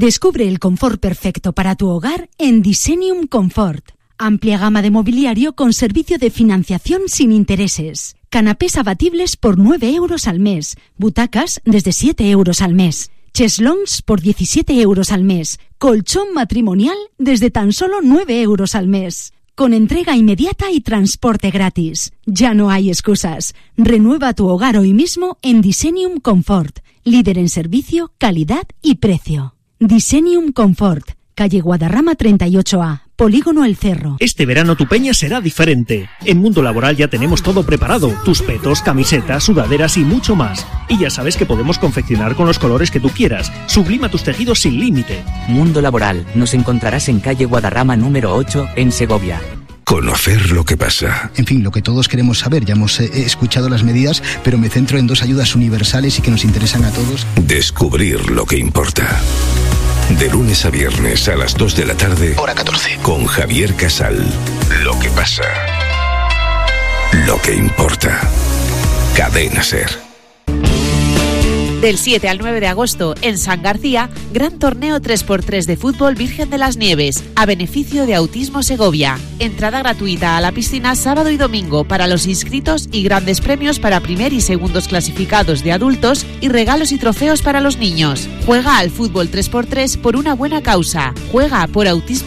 Descubre el confort perfecto para tu hogar en Designium Comfort. Amplia gama de mobiliario con servicio de financiación sin intereses. Canapés abatibles por 9 euros al mes. Butacas desde 7 euros al mes. Cheslongs por 17 euros al mes. Colchón matrimonial desde tan solo 9 euros al mes. Con entrega inmediata y transporte gratis. Ya no hay excusas. Renueva tu hogar hoy mismo en Designium Comfort. Líder en servicio, calidad y precio. Designium Comfort. Calle Guadarrama 38A, Polígono El Cerro. Este verano tu peña será diferente. En Mundo Laboral ya tenemos todo preparado. Tus petos, camisetas, sudaderas y mucho más. Y ya sabes que podemos confeccionar con los colores que tú quieras. Sublima tus tejidos sin límite. Mundo Laboral. Nos encontrarás en calle Guadarrama número 8, en Segovia. Conocer lo que pasa. En fin, lo que todos queremos saber. Ya hemos escuchado las medidas, pero me centro en 2 ayudas universales y que nos interesan a todos. Descubrir lo que importa. De lunes a viernes a las 2 de la tarde, hora 14. Con Javier Casal. Lo que pasa. Lo que importa. Cadena SER. Del 7 al 9 de agosto, en San García, gran torneo 3x3 de fútbol Virgen de las Nieves, a beneficio de Autismo Segovia. Entrada gratuita a la piscina sábado y domingo para los inscritos y grandes premios para primer y segundos clasificados de adultos y regalos y trofeos para los niños. Juega al fútbol 3x3 por una buena causa. Juega por Autismo